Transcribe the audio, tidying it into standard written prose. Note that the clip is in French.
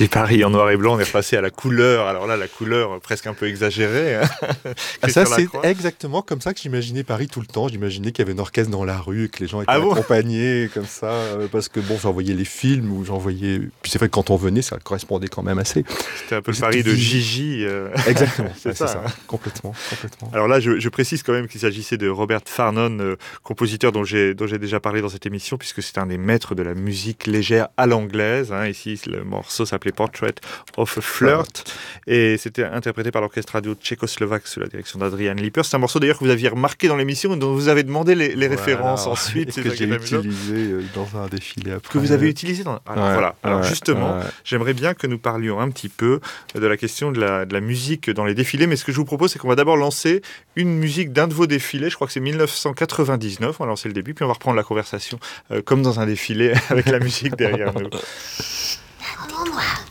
Et Paris en noir et blanc, on est repassé à la couleur. Alors là, la couleur presque un peu exagérée. Hein. Ça, c'est exactement comme ça que j'imaginais Paris tout le temps. J'imaginais qu'il y avait un orchestre dans la rue, que les gens étaient accompagnés comme ça. Parce que bon, j'en voyais les films ou j'en voyais. Puis c'est vrai que quand on venait, ça correspondait quand même assez. C'était un peu le Paris de Gigi. Exactement, c'est ça. Ça. Complètement. Alors là, je précise quand même qu'il s'agissait de Robert Farnon, compositeur dont j'ai déjà parlé dans cette émission, puisque c'est un des maîtres de la musique légère à l'anglaise. Hein. Ici, le morceau s'appelait Portrait of a Flirt, et c'était interprété par l'orchestre radio tchécoslovaque sous la direction d'Adrian Liper. C'est un morceau d'ailleurs que vous aviez remarqué dans l'émission et dont vous avez demandé les références ensuite. Et que j'ai utilisé dans un défilé après. Que vous avez utilisé dans... Alors justement, j'aimerais bien que nous parlions un petit peu de la question de la musique dans les défilés, mais ce que je vous propose, c'est qu'on va d'abord lancer une musique d'un de vos défilés. Je crois que c'est 1999, on va lancer le début, puis on va reprendre la conversation comme dans un défilé avec la musique derrière nous. Attends-moi.